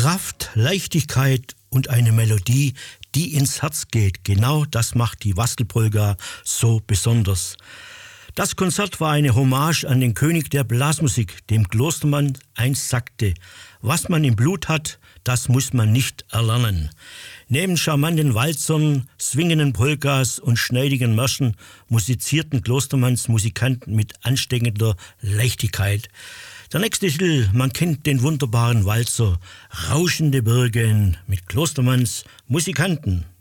Kraft, Leichtigkeit und eine Melodie, die ins Herz geht. Genau das macht die Wastelpolka so besonders. Das Konzert war eine Hommage an den König der Blasmusik, dem Klostermann einst sagte: Was man im Blut hat, das muss man nicht erlernen. Neben charmanten Walzern, swingenden Polkas und schneidigen Märschen musizierten Klostermanns Musikanten mit ansteckender Leichtigkeit. Der nächste Titel, man kennt den wunderbaren Walzer Rauschende Berge mit Klostermanns Musikanten.